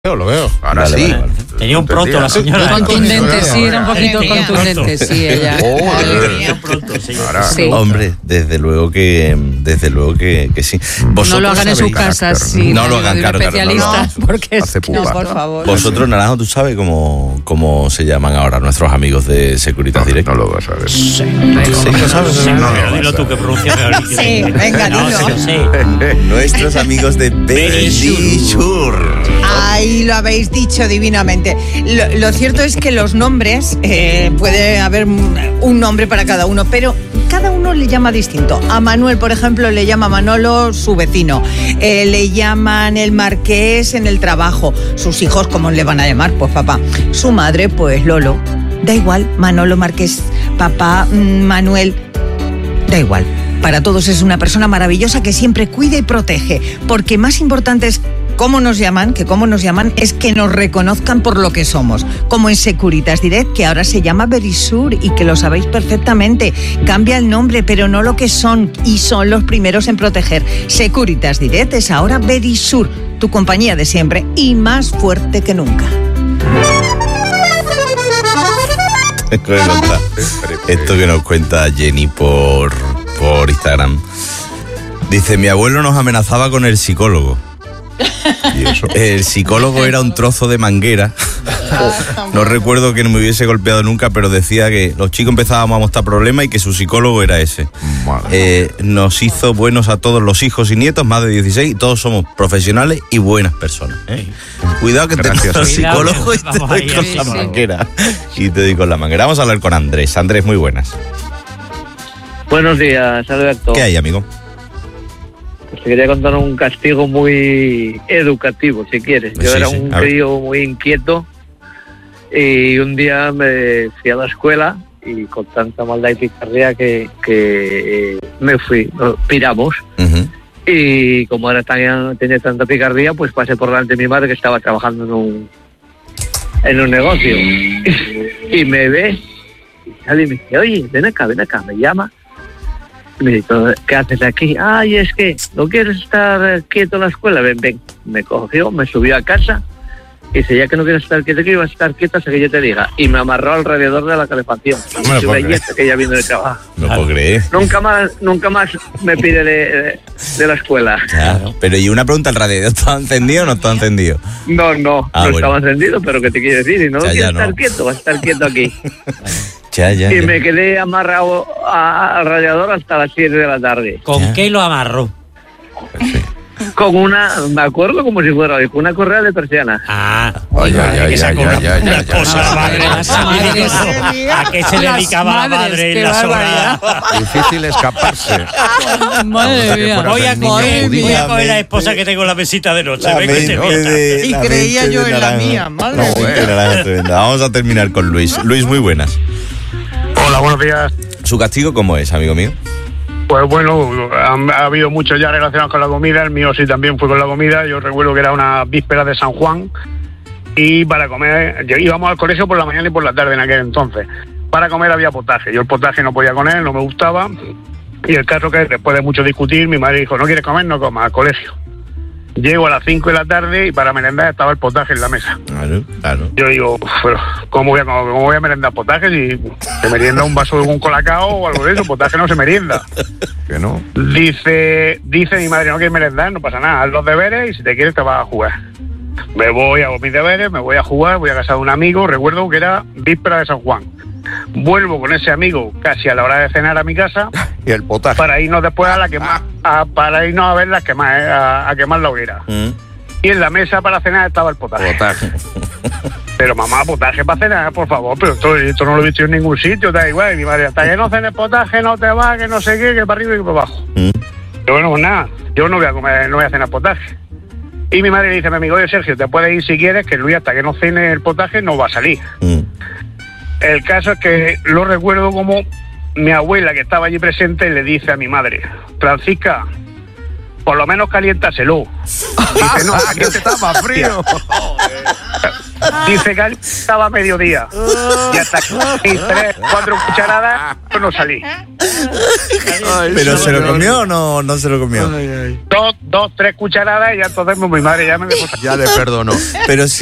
Lo veo. Ahora vale, sí. Vale. Tenía un pronto la señora. Contundente, sí, era un poquito contundente, sí, ella. Tenía un pronto, señora. Sí. Hombre, desde luego que sí. No lo hagan en sus sabéis- casas, sí. No lo hagan, claro, especialistas, no. porque es Hace que pupa. por favor. Vosotros, Naranjo, ¿tú sabes cómo se llaman ahora nuestros amigos de Securitas Direct? No lo vas a ver. ¿Sí lo sabes? Sí, No, pero no, dilo no, tú que pronuncias mejor. Sí, venga, no, dilo. sí lo sé. Nuestros amigos de Berisur. Ahí lo habéis dicho divinamente. Lo cierto es que los nombres, puede haber un nombre para cada uno, pero cada uno le llama distinto. A Manuel, por ejemplo, le llama Manolo su vecino. Le llaman el Marqués en el trabajo. Sus hijos, ¿cómo le van a llamar? Pues papá. Su madre, pues Lolo. Da igual, Manolo, Marqués, papá, Manuel. Da igual. Para todos es una persona maravillosa que siempre cuida y protege. Porque más importante es cómo nos llaman es que nos reconozcan por lo que somos. Como en Securitas Direct, que ahora se llama Berisur y que lo sabéis perfectamente. Cambia el nombre, pero no lo que son, y son los primeros en proteger. Securitas Direct es ahora Berisur, tu compañía de siempre y más fuerte que nunca. Esto que nos cuenta Jenny por Instagram. Dice, mi abuelo nos amenazaba con el psicólogo. ¿Y eso? El psicólogo era un trozo de manguera. No recuerdo que no me hubiese golpeado nunca, pero decía que los chicos empezábamos a mostrar problemas y que su psicólogo era ese. Nos hizo buenos a todos los hijos y nietos, más de 16, y todos somos profesionales y buenas personas. Cuidado que Gracias. tengo psicólogo y te Vamos doy ahí, con sí, la sí. manguera. Y te doy con la manguera. Vamos a hablar con Andrés. Andrés, muy buenas. Buenos días, Alberto. ¿Qué hay, amigo? Pues te quería contar un castigo muy educativo, si quieres. Yo Sí, era sí, un a ver. crío muy inquieto y un día me fui a la escuela y con tanta maldad y picardía que me fui, piramos. Ujú. Y como tenía tanta picardía, pues pasé por delante de mi madre que estaba trabajando en un negocio. Y me ve y sale y me dice, oye, ven acá, me llama. Y me dice, ¿qué haces aquí? Ay, es que no quieres estar quieto en la escuela. Ven. Me cogió, me subió a casa y dice, ya que no quieres estar quieto, que ibas a estar quieto hasta que yo te diga. Y me amarró al radiador de la calefacción. No me lo puedo Y creer. que ya vino de trabajo. No puedo creer. Nunca más me pide de la escuela. Claro. Pero y una pregunta, ¿el radiador estaba encendido o no estaba encendido? No Bueno. estaba encendido, pero ¿qué te quiero decir? Y no Ya, quieres no. estar quieto, vas a estar quieto aquí. Ya. Y me quedé amarrado al radiador hasta las 7 de la tarde. ¿Con qué lo amarró? Con me acuerdo como si fuera hoy, con una correa de persiana. Ah, Ay, madre, ay, que sacó una ya. esposa, la madre. Las madres. ¿A qué se Las dedicaba la madres, madre qué en la barbaridad. sobrada? Difícil escaparse. Madre que mía. fuera Voy a niña coger judía. la esposa que tengo en la mesita de noche. La Ven que se mente meta. de- Y la creía mente yo de en la Naranjo. mía, madre La mía. mente de Naranjo es tremenda. Vamos a terminar con Luis. Luis, muy buenas. Hola, buenos días. ¿Su castigo cómo es, amigo mío? Pues bueno, ha habido muchos ya relacionados con la comida, el mío sí también fue con la comida. Yo recuerdo que era una víspera de San Juan y para comer, íbamos al colegio por la mañana y por la tarde en aquel entonces. Para comer había potaje, yo el potaje no podía con él, no me gustaba, y el caso que después de mucho discutir mi madre dijo, no quieres comer, no comas, al colegio. Llego a las 5 de la tarde y para merendar estaba el potaje en la mesa. Claro. Yo digo, pero ¿cómo voy a merendar potaje? Si se merienda un vaso de un colacao o algo de eso, potaje no se merienda. Que no. Dice mi madre, no quieres merendar, no pasa nada, haz los deberes y si te quieres te vas a jugar. Me voy, hago mis deberes, me voy a jugar, voy a casa de un amigo, recuerdo que era víspera de San Juan. Vuelvo con ese amigo casi a la hora de cenar a mi casa Y el potaje. para irnos después a para irnos a ver las a quemar la hoguera. Y en la mesa para cenar estaba el potaje. Potaje. Pero mamá, potaje para cenar, por favor, pero esto no lo he visto en ningún sitio, da igual. Y mi madre, hasta que no cenes potaje no te va, que no sé qué, que para arriba y que para abajo. Y bueno, pues nada, yo no voy a comer, no voy a cenar potaje. Y mi madre le dice a mi amigo, oye Sergio, te puedes ir si quieres, que Luis hasta que no cene el potaje no va a salir. El caso es que lo recuerdo como mi abuela, que estaba allí presente, le dice a mi madre, Francisca, por lo menos caliéntaselo. Dice, no, aquí Estaba frío. Dice que estaba a mediodía. Y hasta que 3, 4 cucharadas, pues no salí. ¿Pero se lo comió o no se lo comió? 2, 3 cucharadas y ya entonces mi madre ya me dejó. Ya le perdonó. Pero